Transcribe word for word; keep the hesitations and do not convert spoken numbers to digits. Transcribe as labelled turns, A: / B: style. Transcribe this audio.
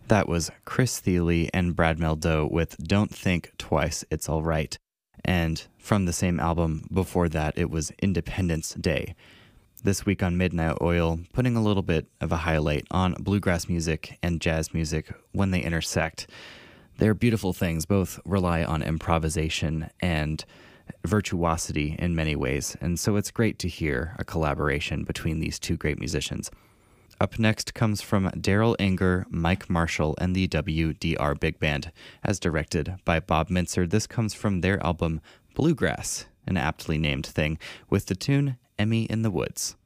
A: That was Chris Thiele and Brad Meldo with Don't Think Twice, It's All Right. And from the same album before that, it was Independence Day. This week on Midnight Oil, putting a little bit of a highlight on bluegrass music and jazz music when they intersect. They're beautiful things, both rely on improvisation and virtuosity in many ways, and so it's great to hear a collaboration between these two great musicians. Up next comes from Daryl Anger, Mike Marshall, and the W D R Big Band, as directed by Bob Mintzer. This comes from their album Bluegrass, an aptly named thing, with the tune Emmy in the Woods.